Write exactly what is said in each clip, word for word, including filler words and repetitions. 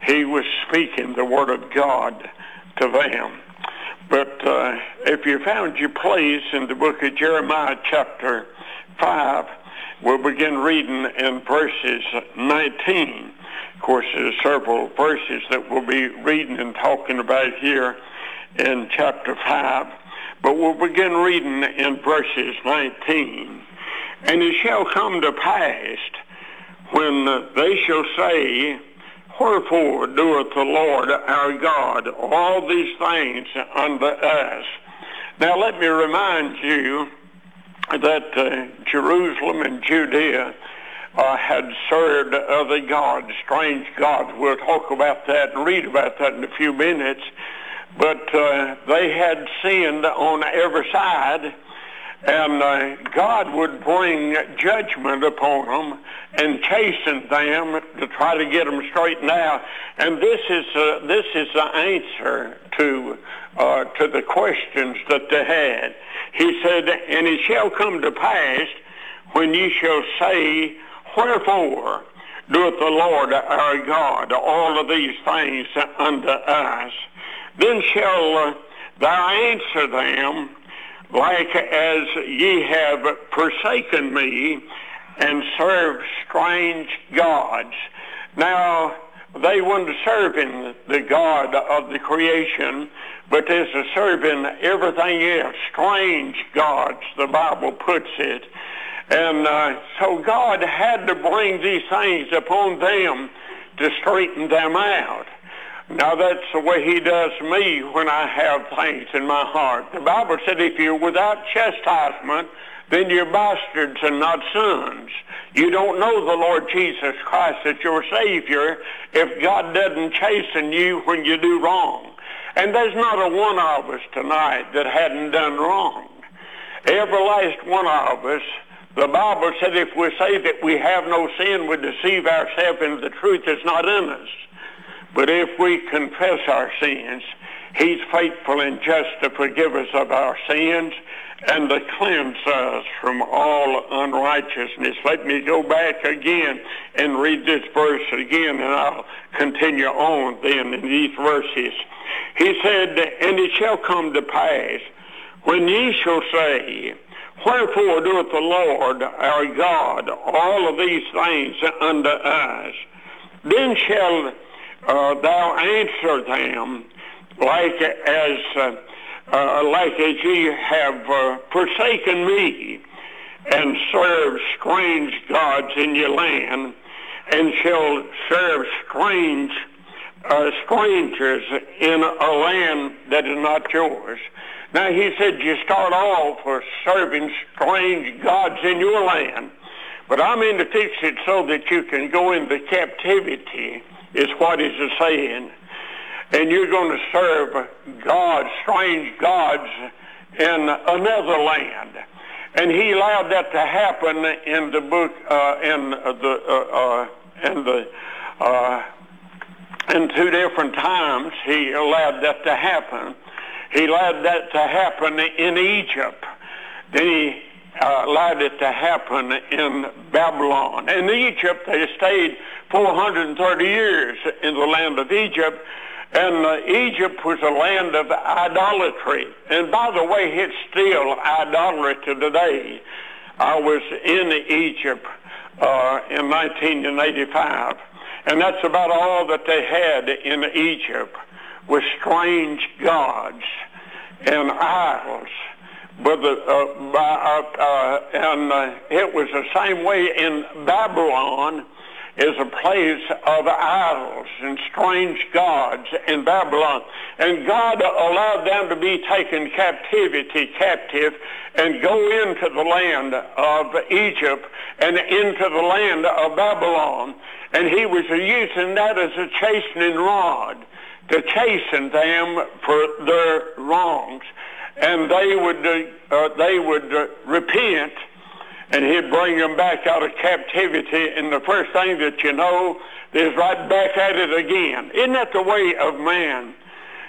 he was speaking the word of God to them. But uh, if you found your place in the book of Jeremiah chapter five, we'll begin reading in verses nineteen. Of course, there's several verses that we'll be reading and talking about here in chapter five. But we'll begin reading in verses nineteen. And it shall come to pass when they shall say, wherefore doeth the Lord our God all these things unto us? Now let me remind you that uh, Jerusalem and Judea uh, had served other gods, strange gods. We'll talk about that and read about that in a few minutes. But uh, they had sinned on every side, and uh, God would bring judgment upon them and chasten them to try to get them straightened out. And this is uh, this is the answer to uh, to the questions that they had. He said, and it shall come to pass when ye shall say, wherefore doeth the Lord our God all of these things unto us? Then shall uh, thou answer them, like as ye have forsaken me and served strange gods. Now, they weren't serving the God of the creation, but they're serving everything else, strange gods, the Bible puts it. And uh, so God had to bring these things upon them to straighten them out. Now, that's the way he does me when I have things in my heart. The Bible said if you're without chastisement, then you're bastards and not sons. You don't know the Lord Jesus Christ as your Savior if God doesn't chasten you when you do wrong. And there's not a one of us tonight that hadn't done wrong. Every last one of us. The Bible said if we say that we have no sin, we deceive ourselves and the truth is not in us. But if we confess our sins, he's faithful and just to forgive us of our sins and to cleanse us from all unrighteousness. Let me go back again and read this verse again, and I'll continue on then in these verses. He said, and it shall come to pass, when ye shall say, wherefore doeth the Lord our God all of these things unto us? Then shall Uh, thou answer them like as uh, uh, like as ye have uh, forsaken me and served strange gods in your land, and shall serve strange uh, strangers in a land that is not yours. Now he said you start off for serving strange gods in your land, but I'm in to fix it so that you can go into captivity, is what he's saying. And you're going to serve gods, strange gods, in another land. And he allowed that to happen in the book, uh, in the, uh, uh, in the, uh, in two different times. He allowed that to happen. He allowed that to happen in Egypt. Then he uh, allowed it to happen in Babylon. In Egypt, they stayed four hundred thirty years in the land of Egypt, and uh, Egypt was a land of idolatry. And by the way, it's still idolatry today. I was in Egypt uh, in nineteen eighty-five, and that's about all that they had in Egypt was strange gods and idols. But the, uh, by, uh, uh, and uh, it was the same way in Babylon. Is a place of idols and strange gods in Babylon. And God allowed them to be taken captivity, captive, and go into the land of Egypt and into the land of Babylon. And he was using that as a chastening rod to chasten them for their wrongs. And they would, uh, they would uh, repent, and he'd bring them back out of captivity, and the first thing that you know, they're right back at it again. Isn't that the way of man?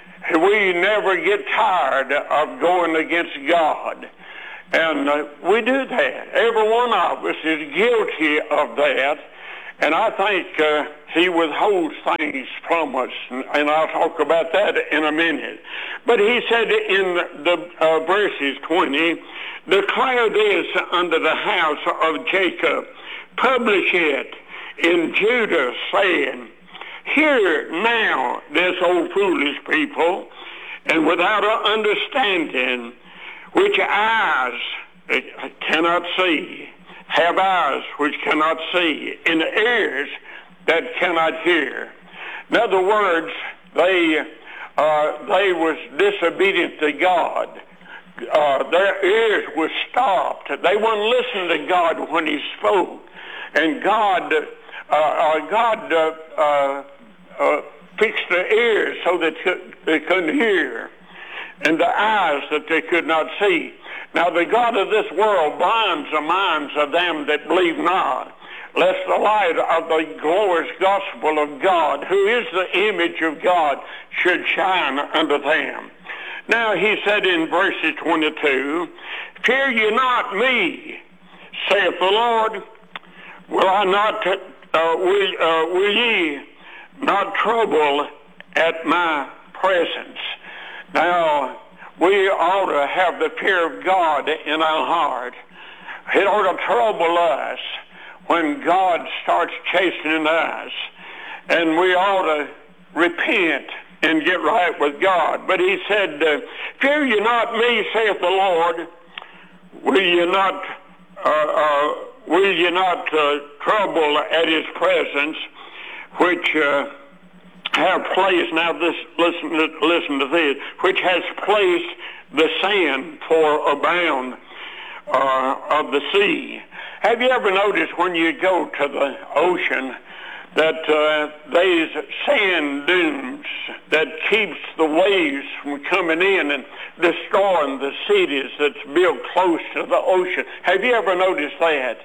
We never get tired of going against God. And uh, we do that. Every one of us is guilty of that. And I think uh, he withholds things from us, and, and I'll talk about that in a minute. But he said in the uh, verses twenty, declare this unto the house of Jacob, publish it in Judah, saying, hear now this, O foolish people, and without a understanding, which eyes cannot see, have eyes which cannot see, and ears that cannot hear. In other words, they uh, they was disobedient to God. Uh, their ears were stopped. They wouldn't listen to God when He spoke, and God uh, uh, God uh, uh, uh, fixed their ears so that they couldn't hear, and the eyes that they could not see. Now the God of this world blinds the minds of them that believe not, lest the light of the glorious gospel of God, who is the image of God, should shine unto them. Now he said in verses twenty-two, fear ye not me, saith the Lord. Will I not, uh, will, uh, will ye not trouble at my presence? Now, we ought to have the fear of God in our heart. It ought to trouble us when God starts chastening us, and we ought to repent and get right with God. But he said, uh, fear ye not me, saith the Lord. Will ye not, uh, uh, will ye not uh, trouble at his presence, which uh, have placed, now this, listen, listen to this, which has placed the sand for a bound uh, of the sea. Have you ever noticed when you go to the ocean that uh, there's sand dunes that keeps the waves from coming in and destroying the cities that's built close to the ocean? Have you ever noticed that?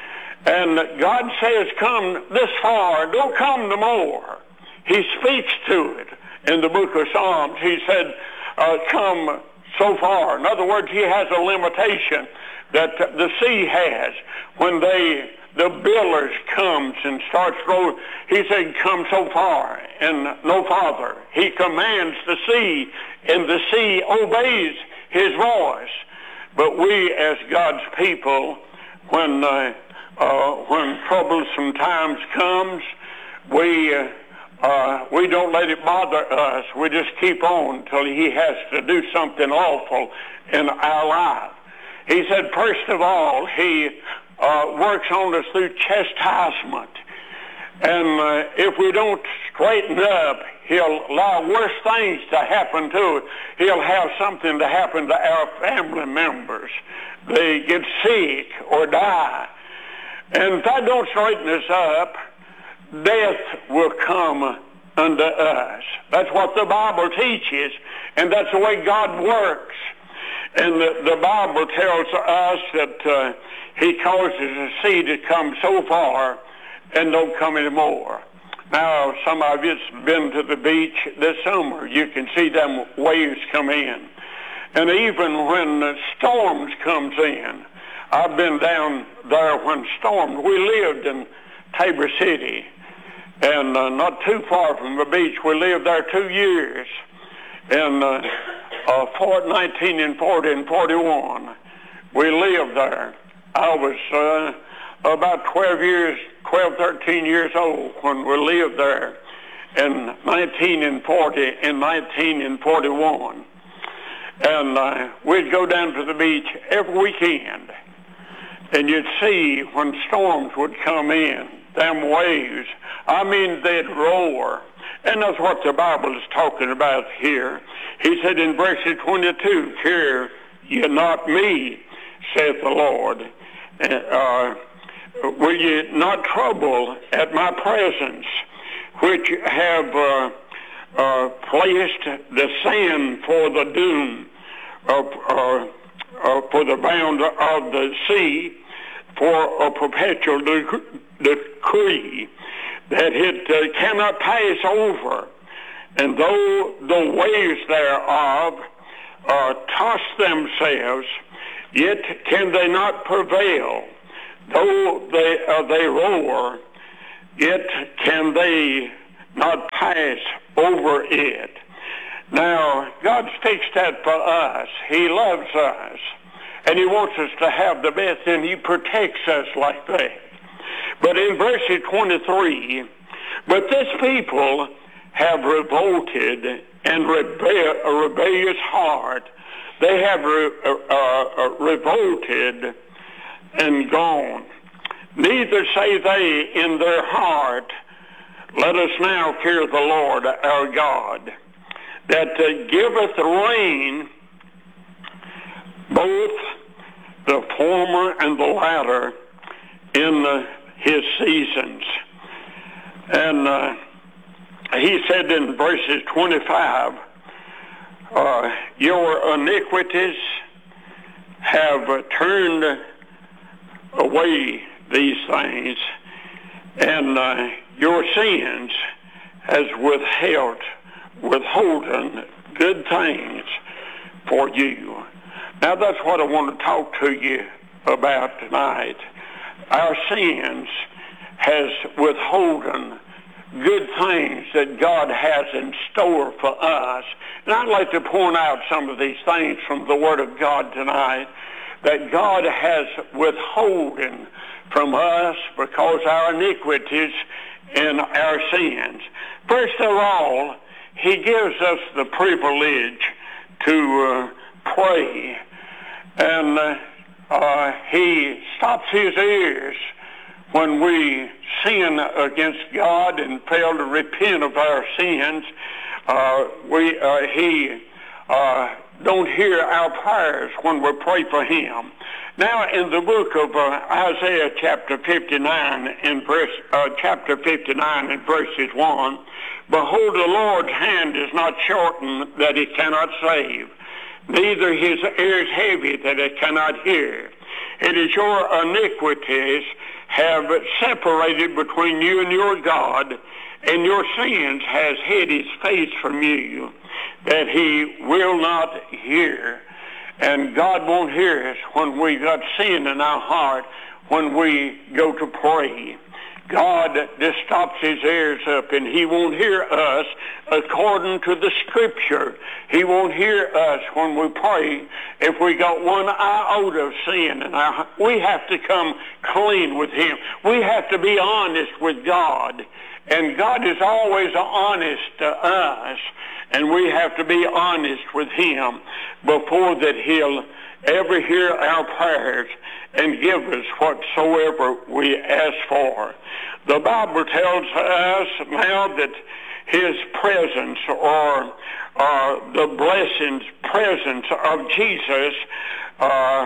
And God says, come this far, don't come no more. He speaks to it in the book of Psalms. He said, uh, come so far. In other words, he has a limitation that the sea has. When they, the billows comes and starts rolling, he said, come so far and no farther. He commands the sea, and the sea obeys his voice. But we as God's people, when, uh, uh, when troublesome times comes, we... Uh, Uh, we don't let it bother us. We just keep on till he has to do something awful in our life. He said, first of all, he uh, works on us through chastisement. And uh, if we don't straighten up, he'll allow worse things to happen to us. He'll have something to happen to our family members. They get sick or die. And if that don't straighten us up, death will come unto us. That's what the Bible teaches, and that's the way God works. And the, the Bible tells us that uh, he causes the sea to come so far and don't come anymore. Now, some of you's been to the beach this summer. You can see them waves come in. And even when the storms comes in, I've been down there when storms, we lived in Tabor City, and uh, not too far from the beach. We lived there two years, in uh, uh, nineteen and forty and forty-one. We lived there. I was uh, about twelve years, twelve, thirteen years old when we lived there, in nineteen and forty and nineteen and forty-one. And uh, we'd go down to the beach every weekend, and you'd see when storms would come in, them waves, I mean, they'd roar. And that's what the Bible is talking about here. He said in verse twenty-two, fear ye not me, saith the Lord. Uh, will ye not trouble at my presence, which have uh, uh, placed the sand for the doom, of, uh, uh, for the bound of the sea, for a perpetual decree, that it uh, cannot pass over. And though the waves thereof uh, toss themselves, yet can they not prevail. Though they, uh, they roar, yet can they not pass over it. Now, God's fixed that for us. He loves us, and he wants us to have the best, and he protects us like that. But in verse twenty-three, but this people have revolted and rebe- a rebellious heart. They have re- uh, uh, revolted and gone. Neither say they in their heart, let us now fear the Lord our God, that uh, giveth rain, both the former and the latter, in uh, his seasons. And uh, he said in verses twenty-five, uh, your iniquities have uh, turned away these things, and uh, your sins has withheld, withholden good things for you. Now that's what I want to talk to you about tonight. Our sins has withholden good things that God has in store for us. And I'd like to point out some of these things from the Word of God tonight that God has withholden from us because our iniquities and our sins. First of all, he gives us the privilege to uh, pray. And uh, uh, he stops his ears when we sin against God and fail to repent of our sins. Uh, we uh, he uh, don't hear our prayers when we pray for him. Now, in the book of uh, Isaiah, chapter fifty-nine, in verse uh, chapter fifty-nine, in verses one, behold, the Lord's hand is not shortened that he cannot save, neither his ears heavy that it cannot hear. It is your iniquities have separated between you and your God, and your sins has hid his face from you, that he will not hear. And God won't hear us when we got sin in our heart, when we go to pray. God just stops his ears up, and he won't hear us according to the Scripture. He won't hear us when we pray if we got one iota of sin in our heart. We have to come clean with him. We have to be honest with God. And God is always honest to us, and we have to be honest with him before that he'll ever hear our prayers and give us whatsoever we ask for. The Bible tells us now that his presence, or uh, the blessings, presence of Jesus uh,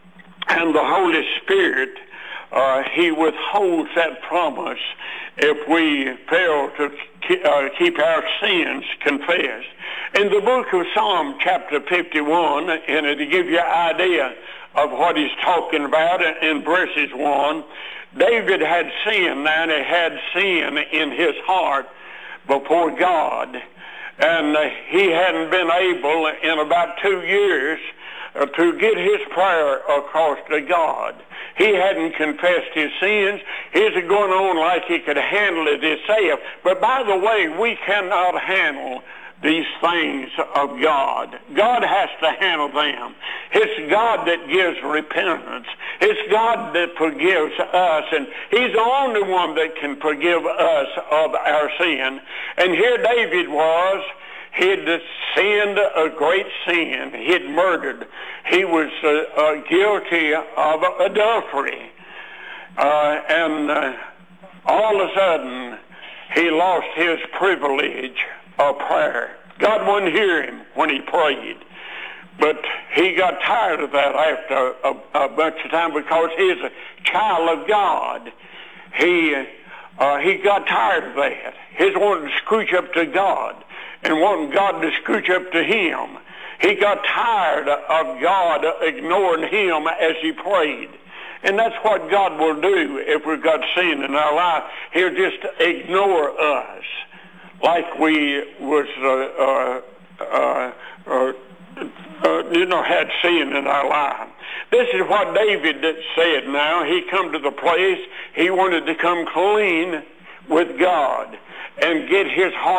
and the Holy Spirit, uh, he withholds that promise if we fail to keep, uh, keep our sins confessed. In the book of Psalm chapter fifty-one, and to give you an idea of what he's talking about in verses one, David had sinned, and he had sin in his heart before God. And uh, he hadn't been able in about two years uh, to get his prayer across to God. He hadn't confessed his sins. He's going on like he could handle it himself. But by the way, we cannot handle these things of God. God has to handle them. It's God that gives repentance. It's God that forgives us, and he's the only one that can forgive us of our sin. And here David was. He'd sinned a great sin. He'd murdered. He was uh, uh, guilty of adultery. Uh, and uh, all of a sudden, he lost his privilege of prayer. God wouldn't hear him when he prayed. But he got tired of that after a, a bunch of time because he's a child of God. He, uh, he got tired of that. He's wanting to scooch up to God and wanting God to scooch up to him. He got tired of God ignoring him as he prayed. And that's what God will do if we've got sin in our life. He'll just ignore us like we was, uh, uh, uh, uh, uh, you know, had sin in our life. This is what David said now. He come to the place he wanted to come clean with God and get his heart